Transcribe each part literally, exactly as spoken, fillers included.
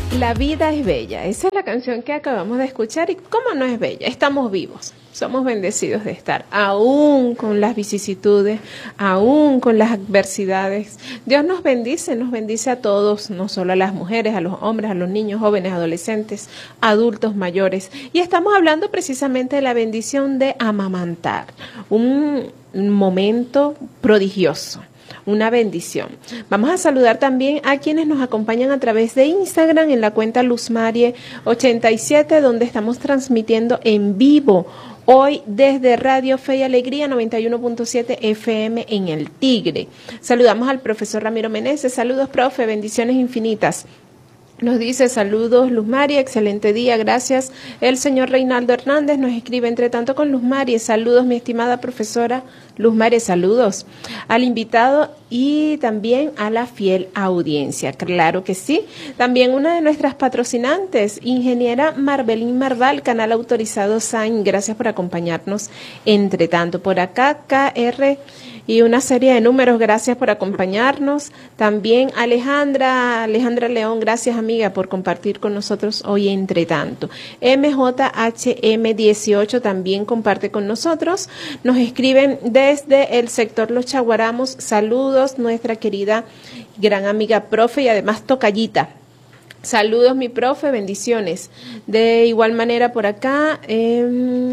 La vida es bella, esa es la canción que acabamos de escuchar y cómo no es bella, estamos vivos, somos bendecidos de estar, aún con las vicisitudes, aún con las adversidades. Dios nos bendice, nos bendice a todos, no solo a las mujeres, a los hombres, a los niños, jóvenes, adolescentes, adultos, mayores. Y estamos hablando precisamente de la bendición de amamantar, un momento prodigioso. Una bendición. Vamos a saludar también a quienes nos acompañan a través de Instagram en la cuenta Luzmarie ochenta y siete, donde estamos transmitiendo en vivo hoy desde Radio Fe y Alegría noventa y uno punto siete F M en El Tigre. Saludamos al profesor Ramiro Meneses. Saludos, profe, bendiciones infinitas. Nos dice, saludos Luzmarie, excelente día, gracias. El señor Reinaldo Hernández nos escribe, entre tanto con Luzmarie, saludos mi estimada profesora Luzmarie, saludos al invitado y también a la fiel audiencia, claro que sí. También una de nuestras patrocinantes, ingeniera Marbelín Marval, canal autorizado S A I N, gracias por acompañarnos. Entre tanto, por acá K R y una serie de números, gracias por acompañarnos. También Alejandra, Alejandra León, gracias amiga por compartir con nosotros hoy entre tanto. M J H M dieciocho también comparte con nosotros. Nos escriben desde el sector Los Chaguaramos, saludos nuestra querida gran amiga profe y además tocallita. Saludos mi profe, bendiciones. De igual manera por acá eh,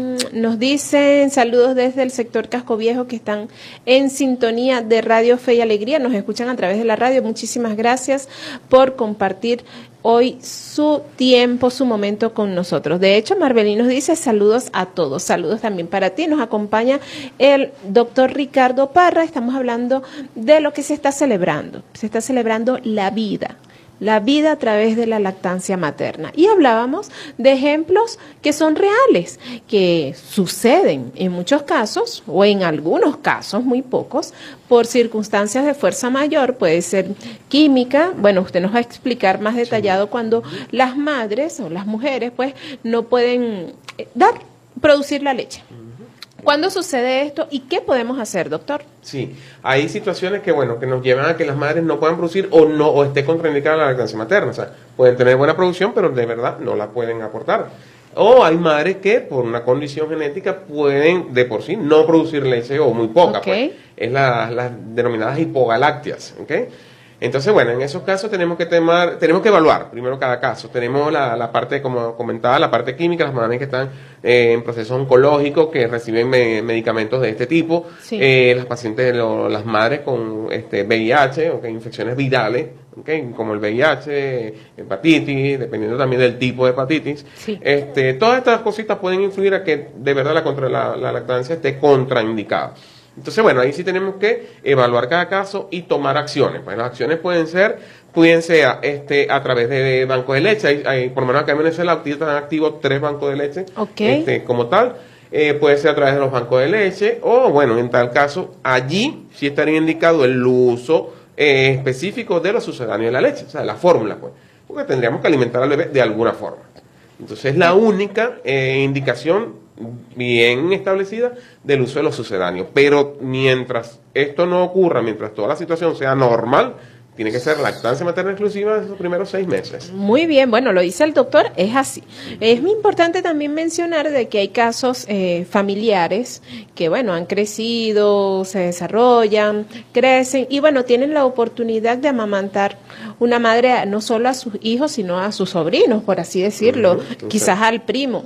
nos dicen saludos desde el sector Casco Viejo que están en sintonía de Radio Fe y Alegría, nos escuchan a través de la radio. Muchísimas gracias por compartir hoy su tiempo, su momento con nosotros. De hecho, Marbelín nos dice saludos a todos, saludos también para ti. Nos acompaña el doctor Ricardo Parra, estamos hablando de lo que se está celebrando, se está celebrando la vida. La vida a través de la lactancia materna. Y hablábamos de ejemplos que son reales, que suceden en muchos casos, o en algunos casos, muy pocos, por circunstancias de fuerza mayor, puede ser química. Bueno, usted nos va a explicar más detallado sí. Cuando las madres o las mujeres, pues, no pueden dar, producir la leche. ¿Cuándo sucede esto y qué podemos hacer, doctor? Sí, hay situaciones que, bueno, que nos llevan a que las madres no puedan producir o no o esté contraindicada la lactancia materna. O sea, pueden tener buena producción, pero de verdad no la pueden aportar. O hay madres que, por una condición genética, pueden de por sí no producir leche o muy poca. Okay. Pues, es las la denominadas hipogalácteas, ¿ok? Entonces, bueno, en esos casos tenemos que temar, tenemos que evaluar primero cada caso. Tenemos la, la parte, como comentaba, la parte química, las madres que están eh, en proceso oncológico, que reciben me, medicamentos de este tipo, sí. eh, las pacientes, lo, las madres con este V I H, okay, infecciones virales, okay, como el V I H, hepatitis, dependiendo también del tipo de hepatitis. Sí. Este, todas estas cositas pueden influir a que de verdad la, contra, la, la lactancia esté contraindicada. Entonces, bueno, ahí sí tenemos que evaluar cada caso y tomar acciones. Pues las acciones pueden ser, pueden ser este, a través de bancos de leche. Hay, hay, por lo menos acá en Venezuela están activos tres bancos de leche, okay. este, como tal. Eh, puede ser a través de los bancos de leche o, bueno, en tal caso, allí sí estaría indicado el uso eh, específico de los sucedáneos de la leche, o sea, de la fórmula, pues. Porque tendríamos que alimentar al bebé de alguna forma. Entonces, es la única eh, indicación bien establecida del uso de los sucedáneos, pero mientras esto no ocurra, mientras toda la situación sea normal, tiene que ser lactancia materna exclusiva de esos primeros seis meses. Muy bien, bueno, lo dice el doctor, es así. Es muy importante también mencionar de que hay casos eh, familiares que, bueno, han crecido, se desarrollan, crecen y, bueno, tienen la oportunidad de amamantar una madre no solo a sus hijos, sino a sus sobrinos, por así decirlo, uh-huh. quizás al primo.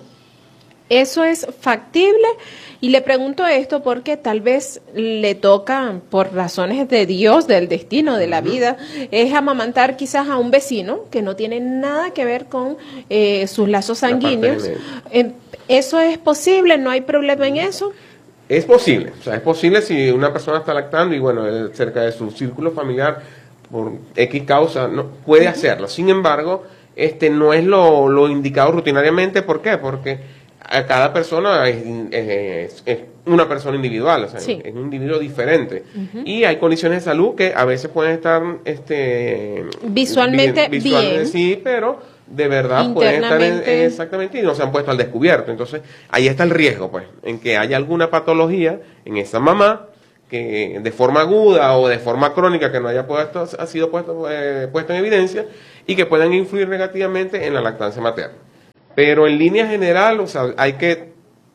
¿Eso es factible? Y le pregunto esto porque tal vez le toca, por razones de Dios, del destino, de la vida, es amamantar quizás a un vecino que no tiene nada que ver con eh, sus lazos sanguíneos. Eh, ¿Eso es posible? ¿No hay problema en eso? Es posible. O sea, es posible si una persona está lactando y, bueno, cerca de su círculo familiar, por X causa, no puede uh-huh. hacerlo. Sin embargo, este no es lo, lo indicado rutinariamente. ¿Por qué? Porque a cada persona es, es, es una persona individual, o sea, sí. es un individuo diferente. Uh-huh. Y hay condiciones de salud que a veces pueden estar este, visualmente bien, visualmente, bien. Sí, pero de verdad pueden estar en, exactamente y no se han puesto al descubierto. Entonces, ahí está el riesgo, pues, en que haya alguna patología en esa mamá que de forma aguda o de forma crónica que no haya puesto, ha sido puesto, eh, puesto en evidencia y que puedan influir negativamente en la lactancia materna. Pero en línea general, o sea, hay que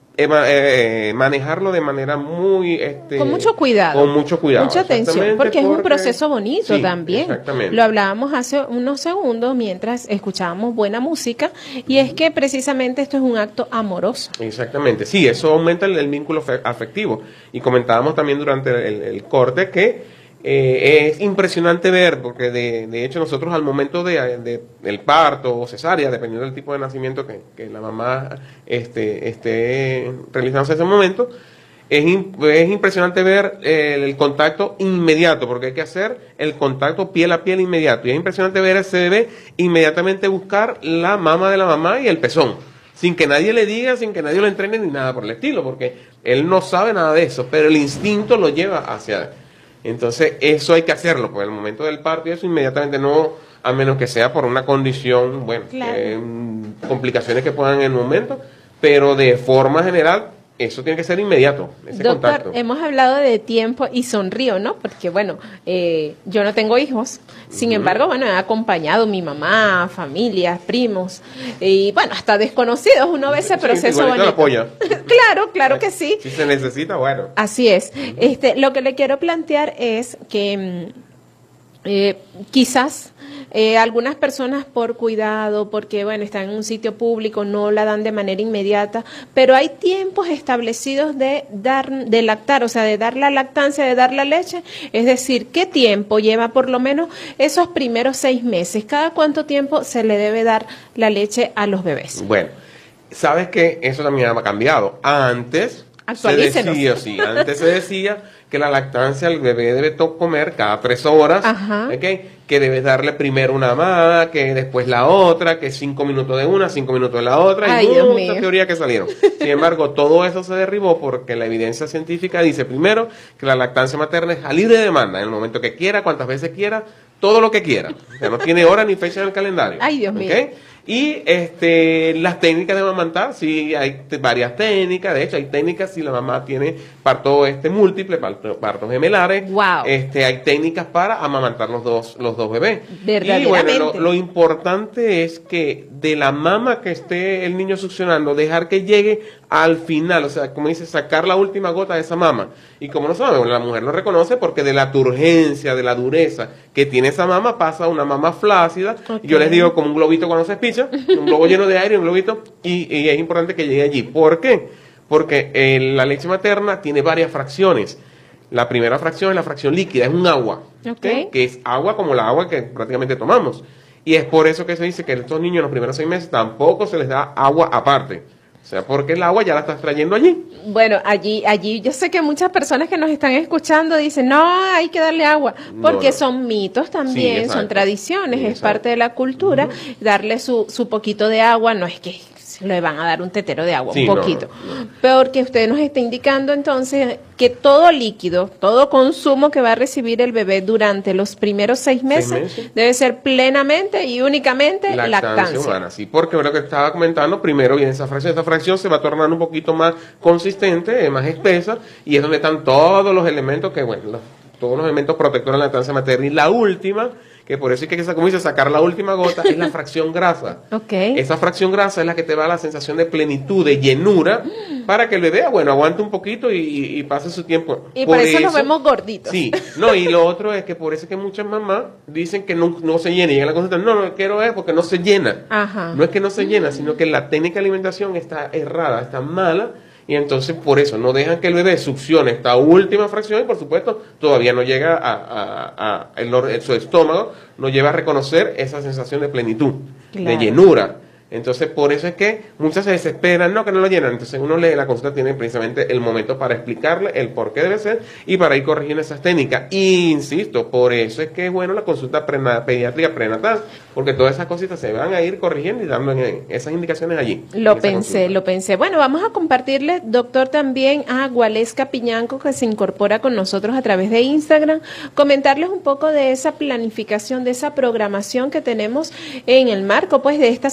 eh, manejarlo de manera muy... Este, con mucho cuidado. Con mucho cuidado. Mucha atención, porque, porque es un proceso bonito sí, también. Exactamente. Lo hablábamos hace unos segundos mientras escuchábamos buena música, y es que precisamente esto es un acto amoroso. Exactamente, sí, eso aumenta el, el vínculo afectivo. Y comentábamos también durante el, el corte que Eh, es impresionante ver, porque de, de hecho nosotros al momento de, de del parto o cesárea, dependiendo del tipo de nacimiento que, que la mamá este, esté realizando en ese momento, es, es impresionante ver el, el contacto inmediato, porque hay que hacer el contacto piel a piel inmediato, y es impresionante ver a ese bebé inmediatamente buscar la mama de la mamá y el pezón, sin que nadie le diga, sin que nadie lo entrene ni nada por el estilo, porque él no sabe nada de eso, pero el instinto lo lleva hacia... Entonces, eso hay que hacerlo, pues el momento del parto y eso inmediatamente no, a menos que sea por una condición, bueno, claro. eh, complicaciones que puedan en el momento, pero de forma general, eso tiene que ser inmediato, ese Doctor, contacto. Hemos hablado de tiempo y sonrío, ¿no? Porque, bueno, eh, yo no tengo hijos, sin uh-huh. embargo, bueno, he acompañado mi mamá, familias, primos, y bueno, hasta desconocidos, uno ve ese sí, proceso bonito. La apoya. Claro, claro que sí. Si se necesita, bueno. Así es. Uh-huh. Este, lo que le quiero plantear es que eh, quizás Eh, algunas personas por cuidado, porque bueno, están en un sitio público, no la dan de manera inmediata, pero hay tiempos establecidos de dar, de lactar, o sea, de dar la lactancia, de dar la leche, es decir, ¿qué tiempo lleva por lo menos esos primeros seis meses? ¿Cada cuánto tiempo se le debe dar la leche a los bebés? Bueno, sabes que eso también ha cambiado. Antes se decía, sí, antes se decía que la lactancia el bebé debe comer cada tres horas, ¿okay? Que debes darle primero una mamá, que después la otra, que cinco minutos de una, cinco minutos de la otra, Ay, y muchas teorías que salieron. Sin embargo, todo eso se derribó porque la evidencia científica dice primero que la lactancia materna es a libre demanda, en el momento que quiera, cuantas veces quiera, todo lo que quiera. O sea, no tiene hora ni fecha en el calendario. Ay, Dios mío. ¿Okay? Y este, las técnicas de amamantar, sí, hay t- varias técnicas. De hecho, hay técnicas si la mamá tiene parto este múltiple, parto, partos gemelares. Wow. Este, hay técnicas para amamantar los dos, los dos bebés. Verdaderamente. Y bueno, lo, lo importante es que de la mama que esté el niño succionando, dejar que llegue al final, o sea, como dice, sacar la última gota de esa mama. Y como no sabemos, la mujer lo reconoce porque de la turgencia, de la dureza que tiene esa mama, pasa a una mama flácida. Okay. Y yo les digo como un globito cuando se espicha, un globo lleno de aire, un globito, y, y es importante que llegue allí. ¿Por qué? Porque eh, la leche materna tiene varias fracciones. La primera fracción es la fracción líquida, es un agua, okay. ¿okay? Que es agua como la agua que prácticamente tomamos. Y es por eso que se dice que a estos niños en los primeros seis meses tampoco se les da agua aparte. O sea, porque el agua ya la estás trayendo allí. Bueno, allí, allí yo sé que muchas personas que nos están escuchando dicen, no, hay que darle agua, porque no, no. son mitos también, sí, son tradiciones, sí, es parte de la cultura, uh-huh. darle su, su poquito de agua, no es que le van a dar un tetero de agua, sí, un poquito. No, no, no. Porque usted nos está indicando entonces que todo líquido, todo consumo que va a recibir el bebé durante los primeros seis meses, ¿Seis meses? debe ser plenamente y únicamente lactancia. Lactancia humana, sí, porque lo que estaba comentando, primero viene esa fracción, esa fracción se va tornando un poquito más consistente, más espesa, y es donde están todos los elementos que, bueno, los, todos los elementos protectores de la lactancia materna. Y la última, que por eso es que, como dice, sacar la última gota, es la fracción grasa. Okay. Esa fracción grasa es la que te da la sensación de plenitud, de llenura, para que el bebé, bueno, aguante un poquito y, y, y pase su tiempo. Y por, por eso, eso nos vemos gorditos. Sí, no, y lo otro es que por eso es que muchas mamás dicen que no, no se llena, y llegan a la consulta, no, no quiero es porque no se llena. Ajá. No es que no se llena, sino que la técnica de alimentación está errada, está mala, y entonces por eso no dejan que el bebé succione esta última fracción, y por supuesto todavía no llega a, a, a, a el, su estómago no lleva a reconocer esa sensación de plenitud, claro. de llenura. Entonces por eso es que muchas se desesperan, no, que no lo llenan. Entonces uno lee la consulta, tiene precisamente el momento para explicarle el por qué debe ser y para ir corrigiendo esas técnicas. Y insisto, por eso es que es bueno la consulta pre pediátrica prenatal, porque todas esas cositas se van a ir corrigiendo y dando en esas indicaciones allí. Lo pensé, consulta. lo pensé. Bueno, vamos a compartirle, doctor, también a Gualesca Piñanco, que se incorpora con nosotros a través de Instagram, comentarles un poco de esa planificación, de esa programación que tenemos en el marco, pues, de esta celebración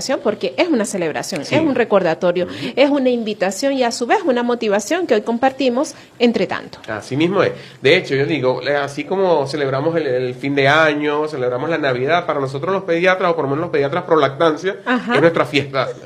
celebración, porque es una celebración, Sí. es un recordatorio, es una invitación y a su vez una motivación que hoy compartimos entre tanto. Así mismo es. De hecho, yo digo, eh, así como celebramos el, el fin de año, celebramos la Navidad, para nosotros los pediatras, o por lo menos los pediatras pro lactancia, Ajá. es nuestra fiesta